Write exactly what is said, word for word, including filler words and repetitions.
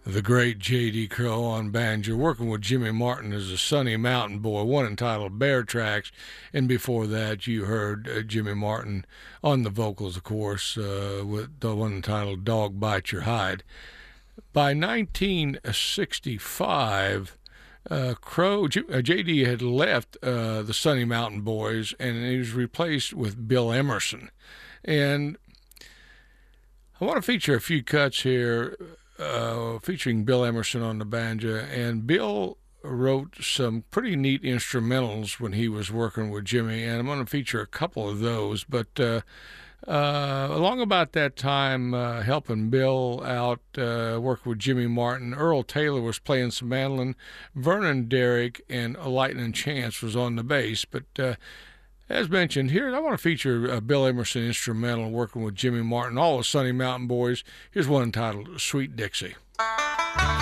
The great J D. Crowe on banjo, working with Jimmy Martin as a Sunny Mountain Boy, one entitled Bear Tracks, and before that you heard uh, Jimmy Martin on the vocals, of course, uh, with the one entitled Dog Bite Your Hide. By nineteen sixty-five, uh, Crowe, uh, J D had left uh, the Sunny Mountain Boys, and he was replaced with Bill Emerson. And I want to feature a few cuts here Uh, featuring Bill Emerson on the banjo, and Bill wrote some pretty neat instrumentals when he was working with Jimmy, and I'm going to feature a couple of those. But uh, uh, along about that time, uh, helping Bill out, uh, working with Jimmy Martin, Earl Taylor was playing some mandolin, Vernon Derrick and Lightning Chance was on the bass. But uh, as mentioned here, I want to feature a Bill Emerson instrumental working with Jimmy Martin, all the Sunny Mountain Boys. Here's one entitled Sweet Dixie.